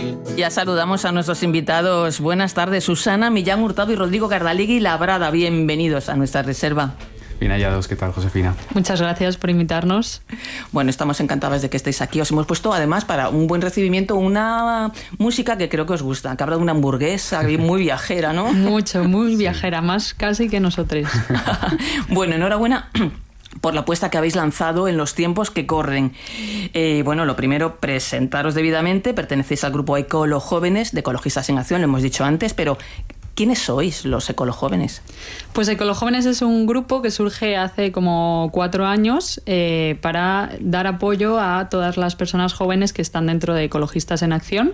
Ya saludamos a nuestros invitados. Buenas tardes, Susana Millán Hurtado y Rodrigo Gardalegui Labrada. Bienvenidos a nuestra reserva. Bien hallados, ¿qué tal, Josefina? Muchas gracias por invitarnos. Bueno, estamos encantadas de que estéis aquí. Os hemos puesto, además, para un buen recibimiento, una música que creo que os gusta, que habla de una hamburguesa muy viajera, ¿no? Mucho, muy viajera, más casi que nosotros. Bueno, enhorabuena por la apuesta que habéis lanzado en los tiempos que corren. Bueno, lo primero, presentaros debidamente. Pertenecéis al grupo Ecolojóvenes, de Ecologistas en Acción, lo hemos dicho antes, pero ¿quiénes sois los Ecolojóvenes? Pues Ecolojóvenes es un grupo que surge hace como 4 años para dar apoyo a todas las personas jóvenes que están dentro de Ecologistas en Acción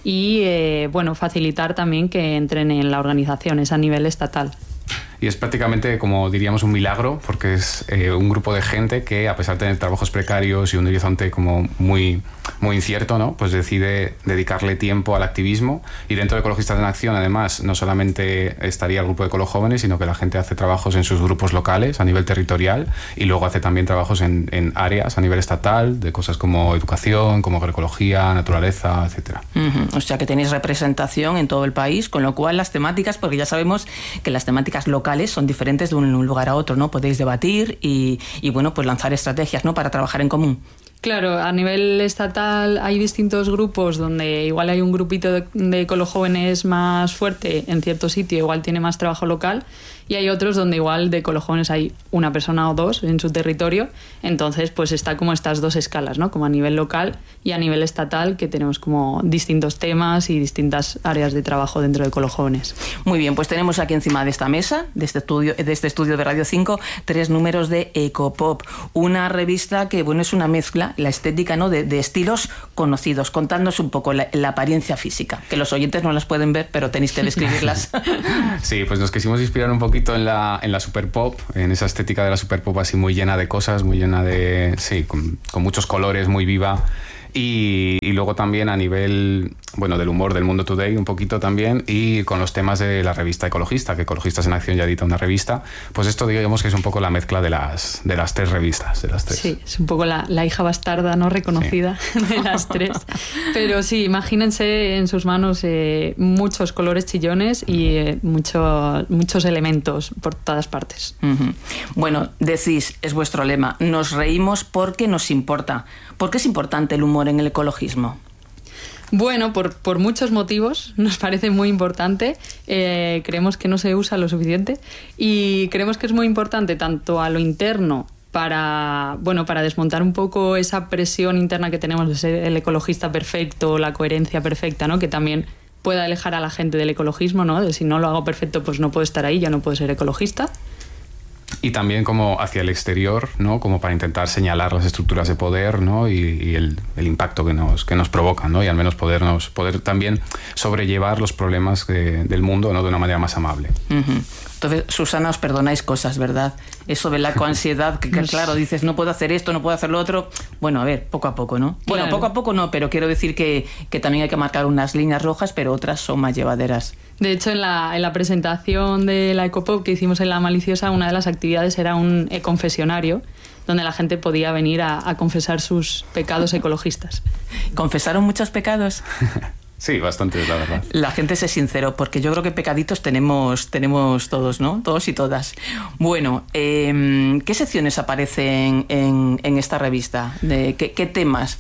y bueno, facilitar también que entren en la organización, es a nivel estatal. Y es prácticamente, como diríamos, un milagro, porque es un grupo de gente que, a pesar de tener trabajos precarios y un horizonte como muy incierto, ¿no? Pues decide dedicarle tiempo al activismo. Y dentro de Ecologistas en Acción, además, no solamente estaría el grupo de Ecolojóvenes, sino que la gente hace trabajos en sus grupos locales, a nivel territorial, y luego hace también trabajos en áreas a nivel estatal, de cosas como educación, como agroecología, naturaleza, etcétera. O sea que tenéis representación en todo el país, con lo cual las temáticas, porque ya sabemos que las temáticas locales son diferentes de un lugar a otro, ¿no? Podéis debatir y bueno, pues lanzar estrategias, ¿no? Para trabajar en común. Claro, a nivel estatal hay distintos grupos donde igual hay un grupito de Ecolojóvenes más fuerte en cierto sitio, igual tiene más trabajo local, y hay otros donde igual de Ecolojóvenes hay una persona o dos en su territorio, entonces pues está como estas dos escalas, ¿no? Como a nivel local y a nivel estatal, que tenemos como distintos temas y distintas áreas de trabajo dentro de Ecolojóvenes. Muy bien, pues tenemos aquí encima de esta mesa, de este estudio de Radio 5, 3 números de Ecopop, una revista que, bueno, es una mezcla, la estética, ¿no? de estilos conocidos. Contadnos un poco la apariencia física, que los oyentes no las pueden ver, pero tenéis que describirlas. Sí, pues nos quisimos inspirar un poquito en la super pop, en esa estética de la super pop así muy llena de cosas, muy llena de, sí, con muchos colores, muy viva. Y luego también a nivel, bueno, del humor del Mundo Today un poquito también, y con los temas de la revista Ecologista, que Ecologistas en Acción ya edita una revista, pues esto digamos que es un poco la mezcla de las 3 revistas, de las 3. Sí, es un poco la hija bastarda no reconocida, sí, de las 3. Pero sí, imagínense en sus manos muchos colores chillones y muchos elementos por todas partes. Bueno, decís, es vuestro lema, nos reímos porque nos importa. ¿Por qué es importante el humor en el ecologismo? Bueno, por muchos motivos, nos parece muy importante, creemos que no se usa lo suficiente y creemos que es muy importante tanto a lo interno para desmontar un poco esa presión interna que tenemos de ser el ecologista perfecto, la coherencia perfecta, ¿no? Que también pueda alejar a la gente del ecologismo, ¿no? De si no lo hago perfecto, pues no puedo estar ahí, ya no puedo ser ecologista. Y también como hacia el exterior, ¿no? Como para intentar señalar las estructuras de poder, ¿no? y el impacto que nos provocan, ¿no? Y al menos poder también sobrellevar los problemas del mundo, ¿no? De una manera más amable. Entonces, Susana, os perdonáis cosas, ¿verdad? Eso de la coansiedad, que claro, dices, no puedo hacer esto, no puedo hacer lo otro. Bueno, a ver, poco a poco, ¿no? Bueno, claro. Poco a poco no, pero quiero decir que también hay que marcar unas líneas rojas, pero otras son más llevaderas. De hecho, en la presentación de la Ecopop que hicimos en La Maliciosa, una de las actividades era un confesionario, donde la gente podía venir a confesar sus pecados ecologistas. ¿Confesaron muchos pecados? Sí, bastante, la verdad. La gente se sinceró, porque yo creo que pecaditos tenemos todos, ¿no? Todos y todas. Bueno, ¿qué secciones aparecen en esta revista? ¿Qué temas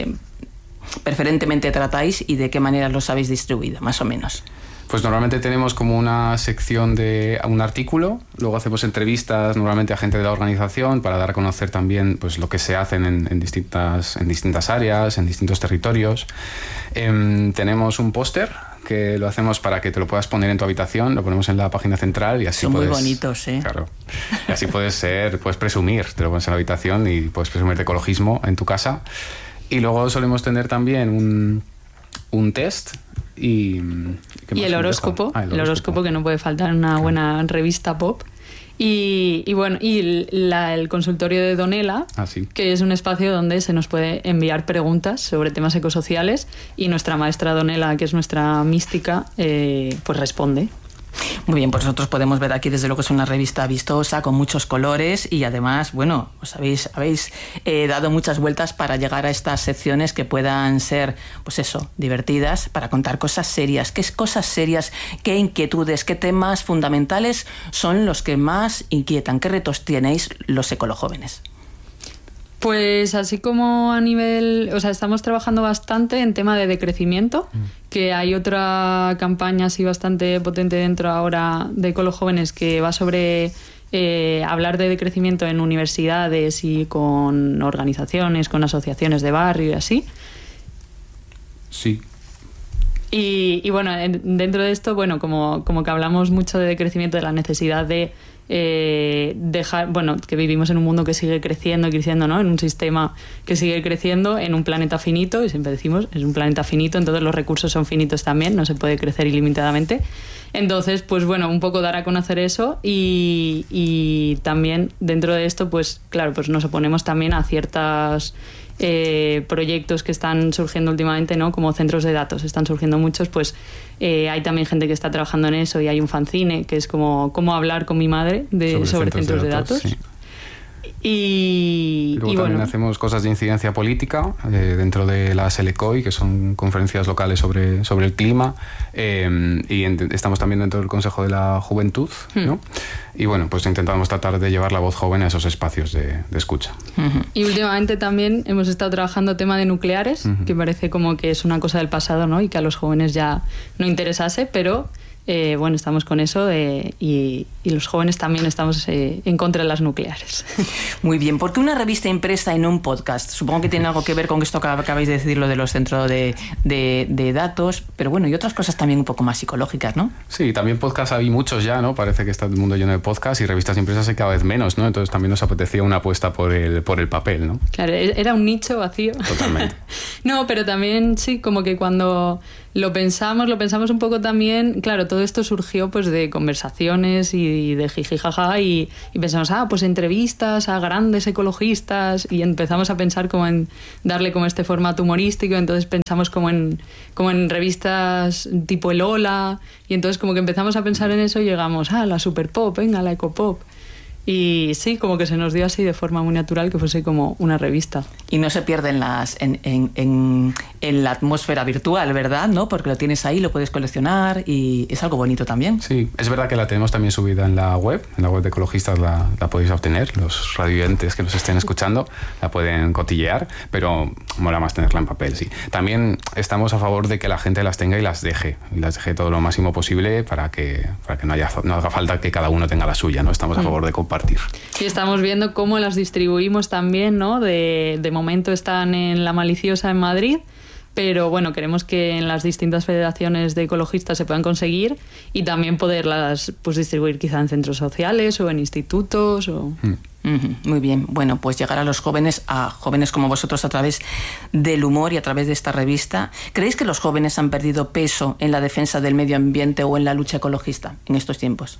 preferentemente tratáis y de qué manera los habéis distribuido, más o menos? Pues normalmente tenemos como una sección de un artículo, luego hacemos entrevistas normalmente a gente de la organización para dar a conocer también pues, lo que se hace en distintas áreas, en distintos territorios. Tenemos un póster que lo hacemos para que te lo puedas poner en tu habitación, lo ponemos en la página central y así son muy bonitos, ¿eh? Claro. Y así puedes presumir, te lo pones en la habitación y puedes presumir de ecologismo en tu casa. Y luego solemos tener también un test y el horóscopo, el horóscopo que no puede faltar en una buena revista pop. Y el consultorio de Donela, que es un espacio donde se nos puede enviar preguntas sobre temas ecosociales y nuestra maestra Donela, que es nuestra mística, pues responde. Muy bien, pues nosotros podemos ver aquí desde luego que es una revista vistosa, con muchos colores y además, bueno, os habéis dado muchas vueltas para llegar a estas secciones que puedan ser, pues eso, divertidas, para contar cosas serias. ¿Qué cosas serias, qué inquietudes, qué temas fundamentales son los que más inquietan? ¿Qué retos tenéis los ecolojóvenes? Pues así como a nivel, o sea, estamos trabajando bastante en tema de decrecimiento, que hay otra campaña así bastante potente dentro ahora de Ecolojóvenes que va sobre hablar de decrecimiento en universidades y con organizaciones, con asociaciones de barrio y así. Sí. Y bueno, dentro de esto, bueno, como que hablamos mucho de decrecimiento, de la necesidad de dejar, bueno, que vivimos en un mundo que sigue creciendo y creciendo, ¿no? En un sistema que sigue creciendo, en un planeta finito, y siempre decimos, es un planeta finito, entonces los recursos son finitos también, no se puede crecer ilimitadamente. Entonces, pues bueno, un poco dar a conocer eso y también dentro de esto, pues claro, pues nos oponemos también a ciertas proyectos que están surgiendo últimamente, ¿no? Como centros de datos, están surgiendo muchos, pues hay también gente que está trabajando en eso y hay un fanzine que es como cómo hablar con mi madre sobre centros de datos. Sí. Y luego también bueno, hacemos cosas de incidencia política dentro de la SELECOI, que son conferencias locales sobre el clima, y estamos también dentro del Consejo de la Juventud, ¿no? Y bueno, pues intentamos tratar de llevar la voz joven a esos espacios de escucha. Y últimamente también hemos estado trabajando tema de nucleares, que parece como que es una cosa del pasado, ¿no? Y que a los jóvenes ya no interesase, pero bueno, estamos con eso y los jóvenes también estamos en contra de las nucleares. Muy bien, ¿por qué una revista impresa y no un podcast? Supongo que tiene algo que ver con esto que acabáis de decir, lo de los centros de datos, pero bueno, y otras cosas también un poco más psicológicas, ¿no? Sí, también podcasts hay muchos ya, ¿no? Parece que está el mundo lleno de podcasts y revistas impresas hay cada vez menos, ¿no? Entonces también nos apetecía una apuesta por el papel, ¿no? Claro, era un nicho vacío. Totalmente. No, pero también sí, como que cuando lo pensamos un poco también, claro, todo esto surgió pues de conversaciones y de jijijaja y pensamos, pues entrevistas a grandes ecologistas y empezamos a pensar como en darle como este formato humorístico, entonces pensamos como en revistas tipo El Hola y entonces como que empezamos a pensar en eso y llegamos a la super pop, venga, la ecopop. Y sí, como que se nos dio así de forma muy natural que fuese como una revista. Y no se pierden en la atmósfera virtual, ¿verdad? ¿No? Porque lo tienes ahí, lo puedes coleccionar y es algo bonito también. Sí, es verdad que la tenemos también subida en la web de Ecologistas la podéis obtener, los radioyentes que nos estén escuchando la pueden cotillear, pero mola más tenerla en papel, sí. También estamos a favor de que la gente las tenga y las deje todo lo máximo posible para que no haga falta que cada uno tenga la suya, ¿no? Estamos a favor de compartir. Y estamos viendo cómo las distribuimos también, ¿no? De momento están en La Maliciosa en Madrid, pero bueno, queremos que en las distintas federaciones de ecologistas se puedan conseguir y también poderlas pues distribuir quizá en centros sociales o en institutos o... Muy bien, bueno, pues llegar a los jóvenes, a jóvenes como vosotros a través del humor y a través de esta revista. ¿Creéis que los jóvenes han perdido peso en la defensa del medio ambiente o en la lucha ecologista en estos tiempos?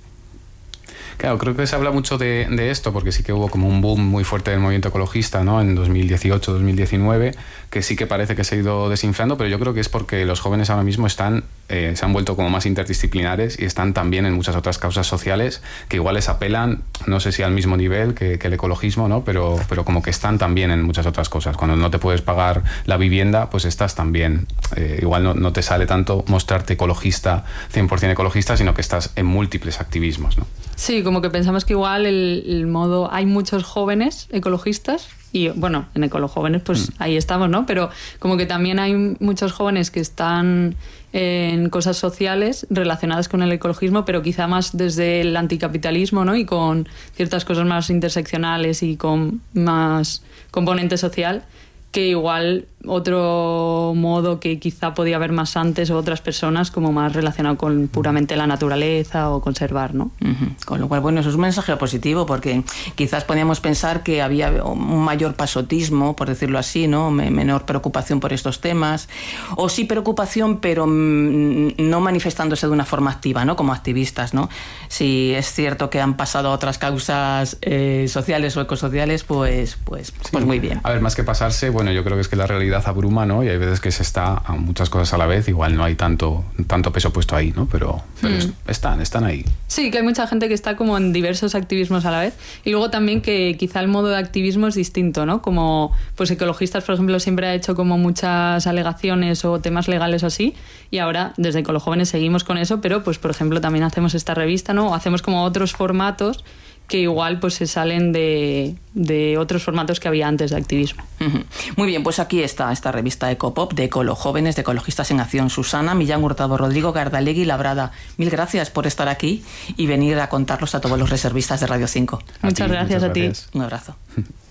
Claro, creo que se habla mucho de esto porque sí que hubo como un boom muy fuerte del movimiento ecologista, ¿no? En 2018-2019, que sí que parece que se ha ido desinflando, pero yo creo que es porque los jóvenes ahora mismo se han vuelto como más interdisciplinares y están también en muchas otras causas sociales que igual les apelan, no sé si al mismo nivel que el ecologismo, ¿no? Pero como que están también en muchas otras cosas. Cuando no te puedes pagar la vivienda, pues estás también, igual no te sale tanto mostrarte ecologista, 100% ecologista, sino que estás en múltiples activismos, ¿no? Sí, como que pensamos que igual el modo... Hay muchos jóvenes ecologistas y, bueno, en Ecolojóvenes pues ahí estamos, ¿no? Pero como que también hay muchos jóvenes que están en cosas sociales relacionadas con el ecologismo, pero quizá más desde el anticapitalismo, ¿no? Y con ciertas cosas más interseccionales y con más componente social, que igual otro modo que quizá podía haber más antes o otras personas como más relacionado con puramente la naturaleza o conservar, ¿no? Con lo cual, bueno, eso es un mensaje positivo porque quizás podíamos pensar que había un mayor pasotismo, por decirlo así, ¿no? Menor preocupación por estos temas, o sí preocupación, pero no manifestándose de una forma activa, ¿no? Como activistas, ¿no? Si es cierto que han pasado a otras causas sociales o ecosociales, pues muy bien. A ver, más que pasarse, bueno, bueno, yo creo que es que la realidad abruma, ¿no? Y hay veces que se está a muchas cosas a la vez, igual no hay tanto peso puesto ahí, ¿no? Pero están ahí. Sí, que hay mucha gente que está como en diversos activismos a la vez. Y luego también que quizá el modo de activismo es distinto, ¿no? Como, pues Ecologistas, por ejemplo, siempre ha hecho como muchas alegaciones o temas legales o así, y ahora desde Ecolojóvenes seguimos con eso, pero pues por ejemplo también hacemos esta revista, ¿no? O hacemos como otros formatos que igual pues se salen de otros formatos que había antes de activismo. Muy bien, pues aquí está esta revista Ecopop de Ecolojóvenes, de Ecologistas en Acción. Susana, Millán Hurtado, Rodrigo Gardalegui, Labrada, mil gracias por estar aquí y venir a contarlos a todos los reservistas de Radio 5. Muchas gracias a ti. Un abrazo.